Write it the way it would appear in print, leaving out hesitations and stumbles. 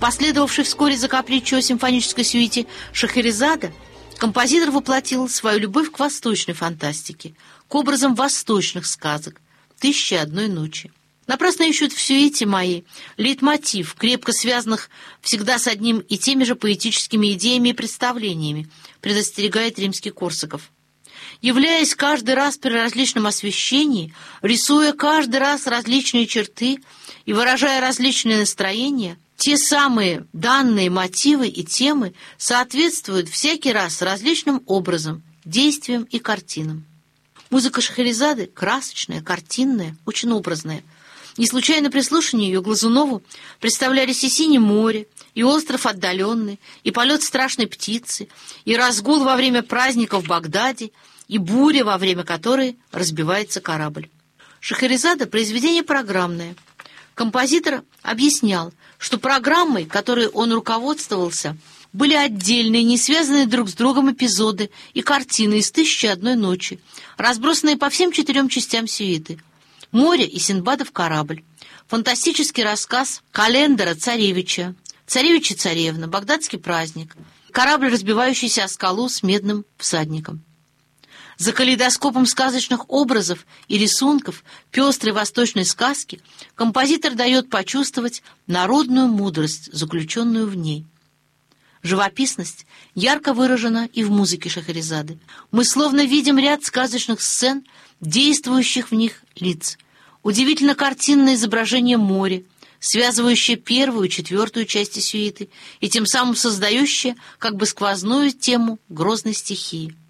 последовавшей вскоре за капричо симфонической сюите «Шахерезада», композитор воплотил свою любовь к восточной фантастике, к образам восточных сказок «Тысячи и одной ночи». Напрасно ищут в сюите моей лейтмотив, крепко связанных всегда с одним и теми же поэтическими идеями и представлениями, предостерегает Римский-Корсаков. Являясь каждый раз при различном освещении, рисуя каждый раз различные черты и выражая различные настроения, те самые данные мотивы и темы соответствуют всякий раз различным образом, действиям и картинам. Музыка Шахерезады красочная, картинная, очень образная. Не случайно при слушании ее Глазунову представлялись и синее море, и остров отдаленный, и полет страшной птицы, и разгул во время праздника в Багдаде, и буря, во время которой разбивается корабль. Шахерезада — произведение программное. Композитор объяснял, что программой, которой он руководствовался, были отдельные, не связанные друг с другом эпизоды и картины из «Тысячи и одной ночи», разбросанные по всем 4 частям сюиты. «Море» и Синдбадов корабль, фантастический рассказ Календера «Царевича», «Царевич и царевна», «Багдадский праздник», корабль, разбивающийся о скалу с медным всадником. За калейдоскопом сказочных образов и рисунков пестрой восточной сказки композитор дает почувствовать народную мудрость, заключенную в ней. Живописность ярко выражена и в музыке Шахерезады. Мы словно видим ряд сказочных сцен, действующих в них лиц. Удивительно картинное изображение моря, связывающее 1 и 4 части сюиты и тем самым создающее как бы сквозную тему грозной стихии.